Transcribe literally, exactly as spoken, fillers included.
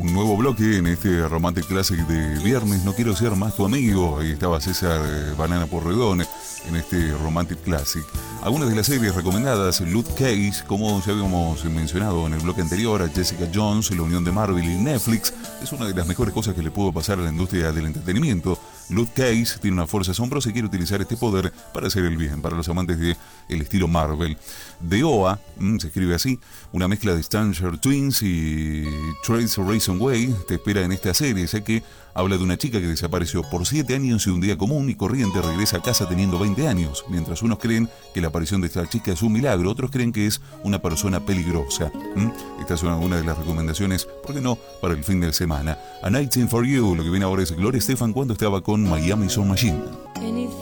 Un nuevo bloque en este Romantic Classic de viernes. No quiero ser más tu amigo. Ahí estaba César eh, Banana Porredón en este Romantic Classic. Algunas de las series recomendadas: Luke Cage, como ya habíamos mencionado en el bloque anterior, a Jessica Jones, la unión de Marvel y Netflix. Es una de las mejores cosas que le pudo pasar a la industria del entretenimiento. Luke Cage tiene una fuerza asombrosa y quiere utilizar este poder para hacer el bien, para los amantes del estilo Marvel. The O A, mmm, se escribe así, una mezcla de Stranger Twins y Trace Reason Way, te espera en esta serie, ya que habla de una chica que desapareció por siete años y un día común y corriente regresa a casa teniendo veinte años. Mientras unos creen que la aparición de esta chica es un milagro, otros creen que es una persona peligrosa. ¿Mm? Esta es una, una de las recomendaciones, ¿por qué no?, para el fin de semana. A Night in for You, lo que viene ahora es Gloria Estefan cuando estaba con Miami Soul Machine.